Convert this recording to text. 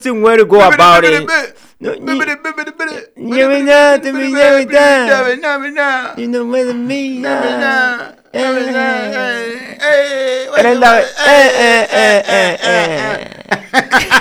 Where to go about it? You know what I mean? And I love it.